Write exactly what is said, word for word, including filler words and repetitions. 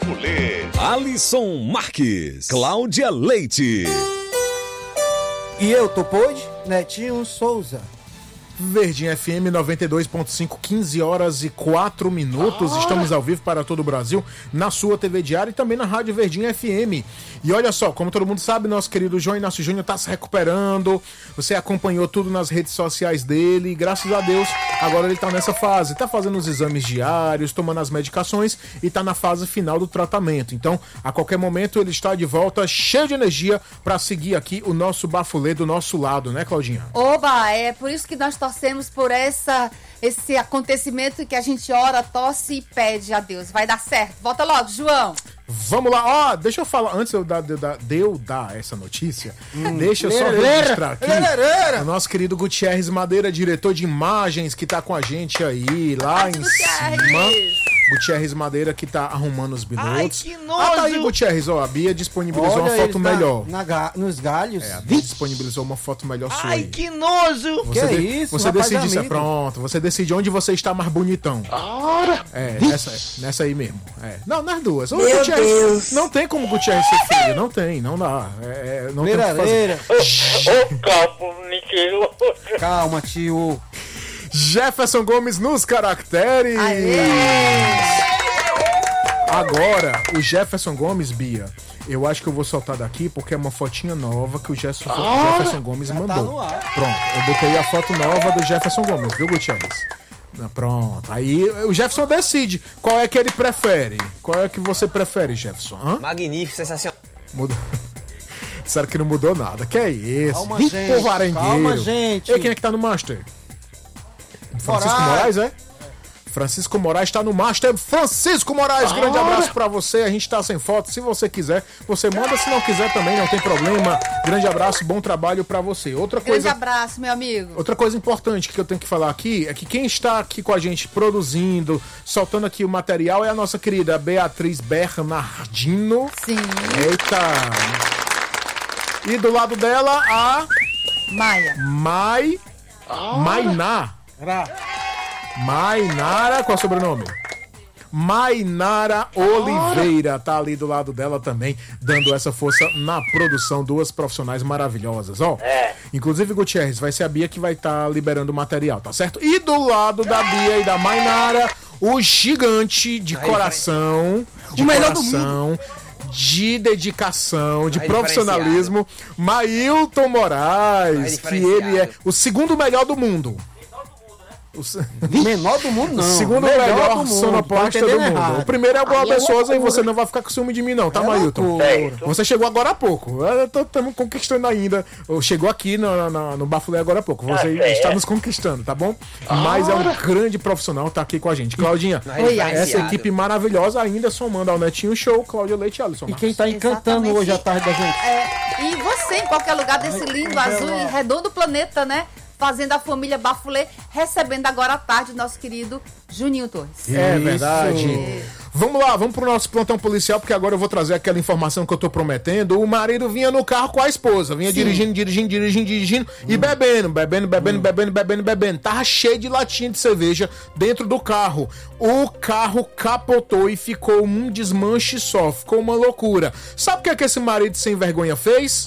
Bafulê. Alisson Marques, Cláudia Leite. E eu, Topode, Netinho Souza. Verdinha F M noventa e dois ponto cinco, quinze horas e quatro minutos. Estamos ao vivo para todo o Brasil, na sua T V Diária e também na Rádio Verdinha F M. E olha só, como todo mundo sabe, nosso querido João Inácio Júnior está se recuperando. Você acompanhou tudo nas redes sociais dele. Graças a Deus, agora ele está nessa fase. Está fazendo os exames diários, tomando as medicações e está na fase final do tratamento. Então, a qualquer momento, ele está de volta, cheio de energia, para seguir aqui o nosso Bafulê do nosso lado, né, Claudinha? Oba, é por isso que nós torcemos por essa, esse acontecimento que a gente ora, torce e pede a Deus. Vai dar certo. Volta logo, João. Vamos lá, ó, deixa eu falar, antes de eu dar, de, de eu dar essa notícia, hum, deixa eu só registrar aqui o nosso querido Gutierrez Madeira, diretor de imagens, que tá com a gente aí, lá em cima. Gutierrez Madeira, que tá arrumando os minutos. Ai, que nojo! Ah, tá aí, Gutierrez, ó, a Bia disponibilizou Olha, uma foto na, melhor. Na ga, nos galhos. É, a Bia disponibilizou uma foto melhor sua Ai, aí. que nojo! Você que de, é isso, Você rapaz decide isso, amigo. pronto, você decide onde você está mais bonitão. Ora! É, nessa, nessa aí mesmo. É. Não, nas duas. Ô, Meu Gutierrez, Deus. não tem como o Gutierrez ser filho, não tem, não dá. É, é, não tem o que fazer. Ô, calma, Niquilo. Calma, tio. Jefferson Gomes nos caracteres. Aê! Agora, o Jefferson Gomes, Bia, eu acho que eu vou soltar daqui porque é uma fotinha nova que o Jefferson, Ah, Jefferson Gomes tá mandou. no ar. Pronto, eu botei a foto nova do Jefferson Gomes, viu, Gutierrez? Ah, pronto, aí o Jefferson decide qual é que ele prefere. Qual é que você prefere, Jefferson? Hã? Magnífico, sensacional. Mudou. Disseram que não mudou nada. Que é isso? Calma, Ih, gente, povo arengueiro. calma, gente. E quem é que tá no Master? Francisco Moraes, é? Francisco Moraes tá no Master. Francisco Moraes, grande abraço pra você. A gente tá sem foto. Se você quiser, você manda. Se não quiser também, não tem problema. Grande abraço, bom trabalho pra você. Outra Grande coisa... abraço, meu amigo. Outra coisa importante que eu tenho que falar aqui é que quem está aqui com a gente produzindo, soltando aqui o material é a nossa querida Beatriz Bernardino. Sim. Eita! E do lado dela, a Maia. Mai... Mainá. Mainara, qual é o sobrenome? Mainara Oliveira tá ali do lado dela também, dando essa força na produção. Duas profissionais maravilhosas, ó. É. Inclusive, Gutierrez, vai ser a Bia que vai estar tá liberando o material, tá certo? E do lado da Bia e da Mainara, o gigante de Aí, coração, de O melhor do coração, de dedicação, de Aí, profissionalismo, Mailton Moraes, que diferenciado. ele é o segundo melhor do mundo. O se- Menor do mundo, não. segundo melhor, melhor, do mundo. sonoplasta Tá do entendendo mundo. errado. O primeiro é o Glauber Aí é Souza e loucura. você não vai ficar com ciúme de mim, não, tá, É Mailton? loucura. Certo. Você chegou agora há pouco. Estamos conquistando ainda. Ou chegou aqui no, no, no Bafulé agora há pouco. Você Ah, é. está nos conquistando, tá bom? Mas é um grande profissional, tá aqui com a gente. Claudinha, Oi, essa diferenciado. equipe maravilhosa ainda somando ao Netinho Show, Cláudia Leite e Alisson E Marques. quem tá encantando Exatamente. hoje à tarde da gente? É, e você, em qualquer lugar desse lindo, azul e redondo planeta, né? Fazendo a família Bafulê, recebendo agora à tarde o nosso querido Juninho Torres. É Isso. verdade. Vamos lá, vamos pro nosso plantão policial, porque agora eu vou trazer aquela informação que eu tô prometendo. O marido vinha no carro com a esposa, vinha dirigindo, dirigindo, dirigindo, dirigindo e bebendo, bebendo, bebendo, bebendo, bebendo, bebendo. Tava cheio de latinha de cerveja dentro do carro. O carro capotou e ficou um desmanche só, ficou uma loucura. Sabe o que é que esse marido sem vergonha fez?